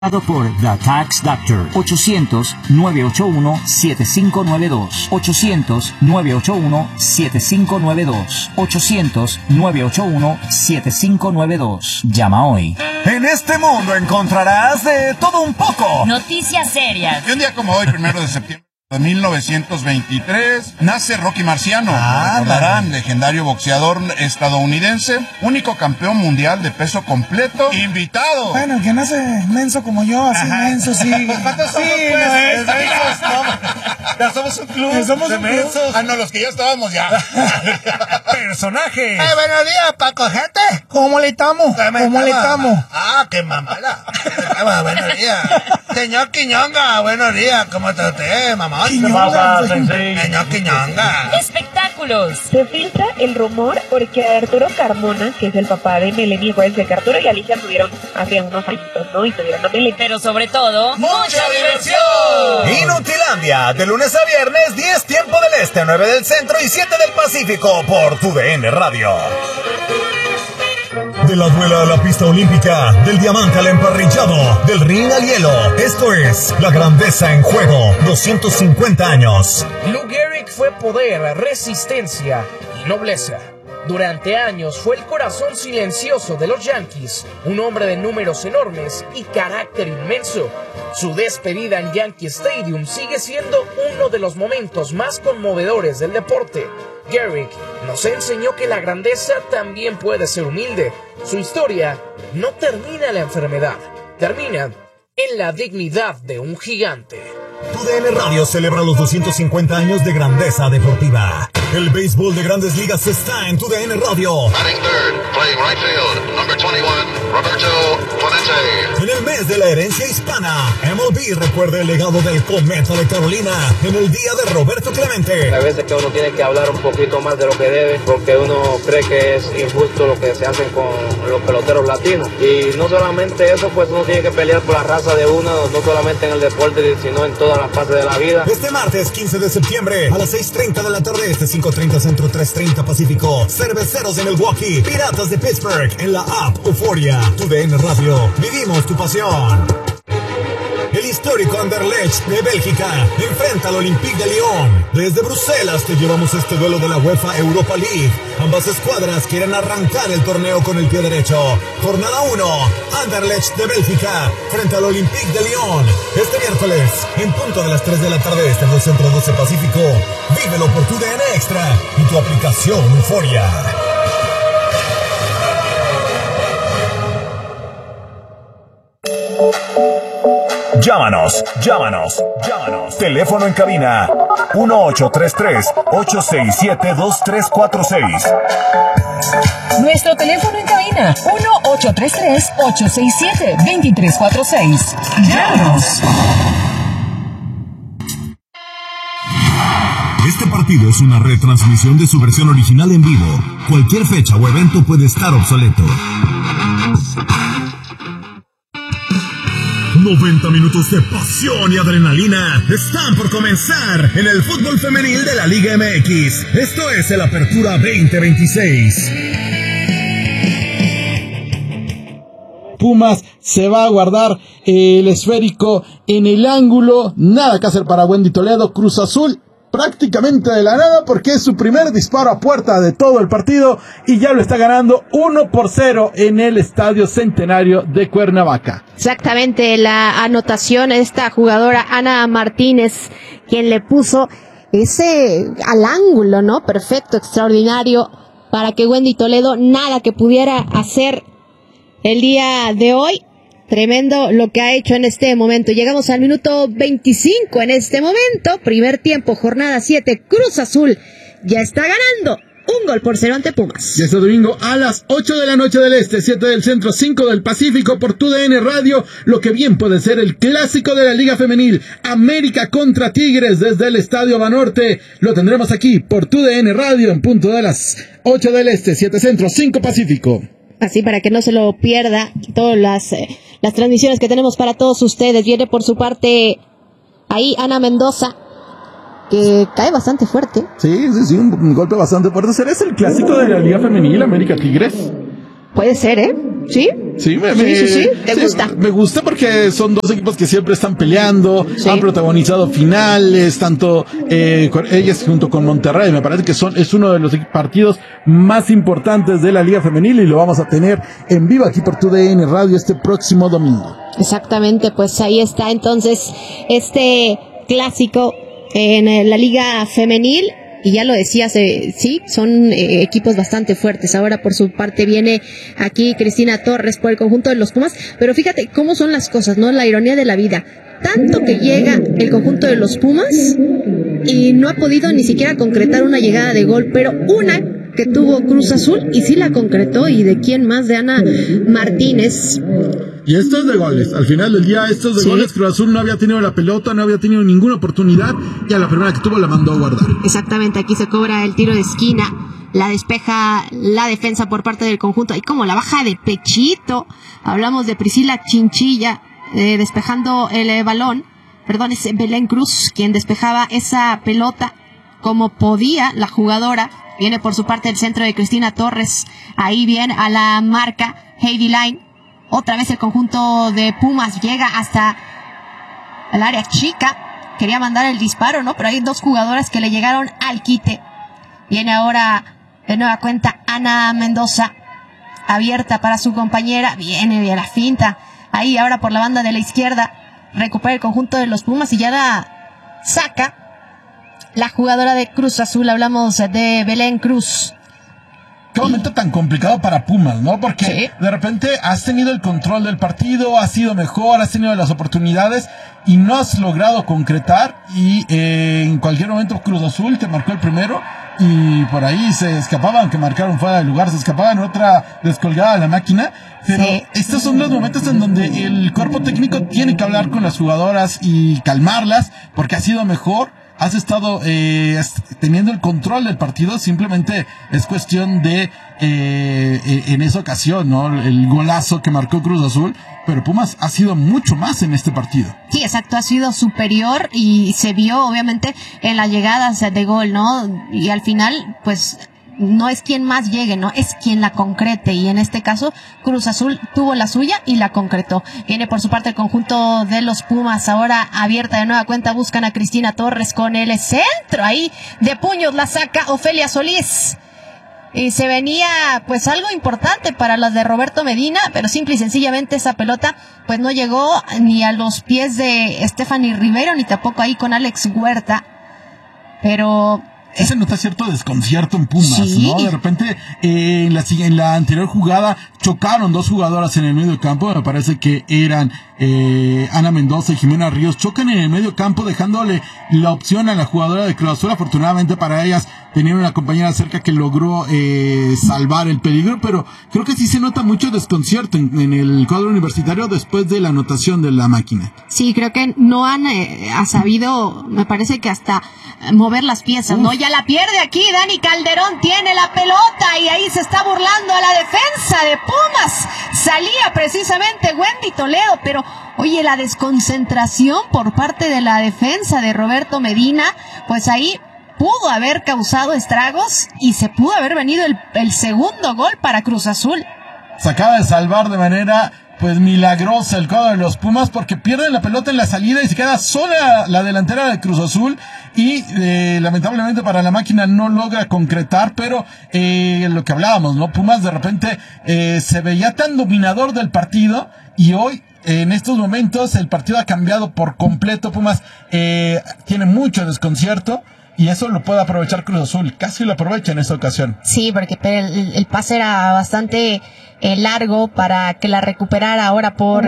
Por The Tax Doctor. 800-981-7592. 800-981-7592. 800-981-7592. Llama hoy. En este mundo encontrarás de todo un poco. Noticias serias. Y un día como hoy, 1 de septiembre de 1923, nace Rocky Marciano. Lo recordarán, legendario boxeador estadounidense, único campeón mundial de peso completo, invitado. Bueno, el que nace menso como yo, así menso, sí. ¿Cuántos somos, sí, pues? Ya somos un club de mensos. Ah, no, los que ya estábamos ya. Personajes. Buenos días, Paco, gente. ¿Cómo le estamos? ¿Cómo le estamos? Ah, qué mamada. Buenos días. Señor Quiñonga, buenos días. ¿Cómo está usted, mamá? Señor Quiñonga. Espectáculos. Se filtra el rumor porque Arturo Carmona, que es el papá de Melanie, acuérdense que Arturo y Alicia tuvieron hace unos años, ¿no? Y tuvieron a Melanie. Pero sobre todo, ¡mucha diversión! Inutilandia, de lunes a viernes, 10 tiempo del este, 9 del centro y 7 del Pacífico por TUDN Radio. De la duela a la pista olímpica, del diamante al emparrillado, del ring al hielo. Esto es La Grandeza en Juego, 250 años. Lou Gehrig fue poder, resistencia y nobleza. Durante años fue el corazón silencioso de los Yankees, un hombre de números enormes y carácter inmenso. Su despedida en Yankee Stadium sigue siendo uno de los momentos más conmovedores del deporte. Gehrig nos enseñó que la grandeza también puede ser humilde. Su historia no termina en la enfermedad, termina en la dignidad de un gigante. TUDN Radio celebra los 250 años de grandeza deportiva. El béisbol de Grandes Ligas está en TUDN Radio. Batting third, playing right field, number 21, Roberto Clemente. En el mes de la herencia hispana, MLB recuerda el legado del Cometa de Carolina en el día de Roberto Clemente. Hay veces que uno tiene que hablar un poquito más de lo que debe, porque uno cree que es injusto lo que se hace con los peloteros latinos. Y no solamente eso, pues uno tiene que pelear por la raza de uno, no solamente en el deporte, sino en todas las fases de la vida. Este martes 15 de septiembre a las 6:30 de la tarde, 5:30 Centro, 3:30 Pacífico. Cerveceros de Milwaukee, Piratas de Pittsburgh, en la app Euforia. TUDN Radio, vivimos tu pasión. El histórico Anderlecht de Bélgica enfrenta al Olympique de Lyon. Desde Bruselas te llevamos este duelo de la UEFA Europa League. Ambas escuadras quieren arrancar el torneo con el pie derecho. Jornada 1, Anderlecht de Bélgica frente al Olympique de Lyon. Este miércoles, en punto de las 3 de la tarde, este 2 Centro 12 Pacífico. Vívelo por tu DN Extra y tu aplicación Euforia. Llámanos. Teléfono en cabina 1833-867-2346. Nuestro teléfono en cabina 1833-867-2346. Llámanos. Este partido es una retransmisión de su versión original en vivo. Cualquier fecha o evento puede estar obsoleto. 90 minutos de pasión y adrenalina están por comenzar en el fútbol femenil de la Liga MX. Esto es el Apertura 2026. Pumas se va a guardar el esférico en el ángulo. Nada que hacer para Wendy Toledo. Cruz Azul prácticamente de la nada, porque es su primer disparo a puerta de todo el partido y ya lo está ganando 1-0 en el Estadio Centenario de Cuernavaca. Exactamente, la anotación, esta jugadora Ana Martínez, quien le puso ese al ángulo, ¿no? Perfecto, extraordinario, para que Wendy Toledo nada que pudiera hacer el día de hoy. Tremendo lo que ha hecho en este momento. Llegamos al minuto 25 en este momento. Primer tiempo, jornada 7. Cruz Azul ya está ganando 1-0 ante Pumas. Y este domingo a las 8 de la noche del este, 7 del centro, 5 del Pacífico por TUDN Radio. Lo que bien puede ser el clásico de la Liga Femenil. América contra Tigres desde el Estadio Banorte. Lo tendremos aquí por TUDN Radio en punto de las 8 del este, 7 centro, 5 Pacífico. Así para que no se lo pierda, todas las transmisiones que tenemos para todos ustedes. Viene por su parte ahí Ana Mendoza, que cae bastante fuerte. Sí, un golpe bastante fuerte. ¿Será ese el clásico de la Liga Femenil, América Tigres? Puede ser, ¿eh? ¿Sí? Sí, sí. ¿Te gusta? Me gusta porque son dos equipos que siempre están peleando, han protagonizado finales, tanto ellas junto con Monterrey. Me parece que es uno de los partidos más importantes de la Liga Femenil y lo vamos a tener en vivo aquí por TUDN Radio este próximo domingo. Exactamente, pues ahí está entonces este clásico en la Liga Femenil. Y ya lo decías, sí, son equipos bastante fuertes. Ahora por su parte viene aquí Cristina Torres por el conjunto de los Pumas. Pero fíjate cómo son las cosas, ¿no? La ironía de la vida. Tanto que llega el conjunto de los Pumas y no ha podido ni siquiera concretar una llegada de gol. Pero una que tuvo Cruz Azul y sí la concretó. ¿Y de quién más? De Ana Martínez. Y esto es de goles, al final del día estos de goles. Cruz Azul no había tenido la pelota, no había tenido ninguna oportunidad y a la primera que tuvo la mandó a guardar. Exactamente, aquí se cobra el tiro de esquina, la despeja la defensa por parte del conjunto, y como la baja de pechito, hablamos de Priscila Chinchilla despejando el balón, perdón, es Belén Cruz quien despejaba esa pelota como podía la jugadora. Viene por su parte el centro de Cristina Torres, ahí viene a la marca Heidi Line. Otra vez el conjunto de Pumas llega hasta el área chica. Quería mandar el disparo, ¿no? Pero hay dos jugadoras que le llegaron al quite. Viene ahora de nueva cuenta Ana Mendoza, abierta para su compañera. Viene la finta. Ahí ahora por la banda de la izquierda. Recupera el conjunto de los Pumas y ya la saca la jugadora de Cruz Azul. Hablamos de Belén Cruz. Qué momento tan complicado para Pumas, ¿no? Porque de repente has tenido el control del partido, has sido mejor, has tenido las oportunidades y no has logrado concretar. Y en cualquier momento Cruz Azul te marcó el primero y por ahí se escapaban, que marcaron fuera de lugar, se escapaban, otra descolgada de la máquina. Pero estos son los momentos en donde el cuerpo técnico tiene que hablar con las jugadoras y calmarlas, porque ha sido mejor. Has estado teniendo el control del partido, simplemente es cuestión de, en esa ocasión, ¿no? El golazo que marcó Cruz Azul, pero Pumas ha sido mucho más en este partido. Sí, exacto, ha sido superior y se vio obviamente en las llegadas de gol, ¿no? Y al final, pues no es quien más llegue, no, es quien la concrete, y en este caso Cruz Azul tuvo la suya y la concretó. Viene por su parte el conjunto de los Pumas, ahora abierta de nueva cuenta, buscan a Cristina Torres con el centro, ahí de puños la saca Ofelia Solís. Y se venía pues algo importante para las de Roberto Medina, pero simple y sencillamente esa pelota pues no llegó ni a los pies de Stephanie Rivero, ni tampoco ahí con Alex Huerta, pero ese nota cierto desconcierto en Pumas, ¿no? De repente, en la anterior jugada chocaron dos jugadoras en el medio campo, me parece que eran Ana Mendoza y Jimena Ríos, chocan en el medio campo dejándole la opción a la jugadora de Cruz Azul. Afortunadamente para ellas tenían una compañera cerca que logró salvar el peligro, pero creo que sí se nota mucho desconcierto en el cuadro universitario después de la anotación de la máquina. Sí, creo que no han sabido, me parece que hasta mover las piezas, ¿no? Ya la pierde aquí, Dani Calderón tiene la pelota y ahí se está burlando a la defensa de Pumas. Salía precisamente Wendy Toledo, pero oye, la desconcentración por parte de la defensa de Roberto Medina, pues ahí pudo haber causado estragos y se pudo haber venido el segundo gol para Cruz Azul. Se acaba de salvar de manera pues milagrosa el cuadro de los Pumas, porque pierden la pelota en la salida y se queda sola la delantera de Cruz Azul y lamentablemente para la máquina no logra concretar, pero lo que hablábamos, ¿no? Pumas de repente se veía tan dominador del partido y hoy en estos momentos el partido ha cambiado por completo. Pumas tiene mucho desconcierto y eso lo puede aprovechar Cruz Azul. Casi lo aprovecha en esta ocasión. Sí, porque el pase era bastante largo para que la recuperara ahora por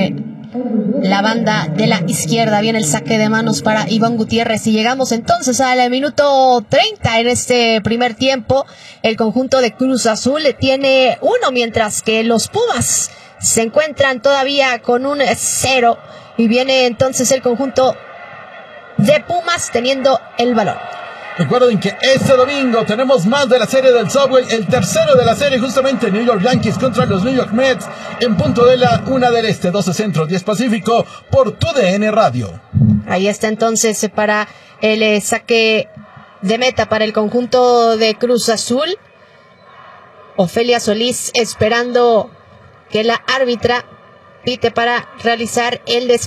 la banda de la izquierda. Viene el saque de manos para Iván Gutiérrez y llegamos entonces al minuto 30 en este primer tiempo. El conjunto de Cruz Azul tiene 1, mientras que los Pumas se encuentran todavía con un 0 y viene entonces el conjunto de Pumas teniendo el balón. Recuerden que este domingo tenemos más de la serie del Subway, el tercero de la serie, justamente New York Yankees contra los New York Mets, en punto de la 1 del Este, 12 Centro, 10 Pacífico, por TUDN Radio. Ahí está entonces para el saque de meta para el conjunto de Cruz Azul. Ofelia Solís esperando que la árbitra pite para realizar el descanso.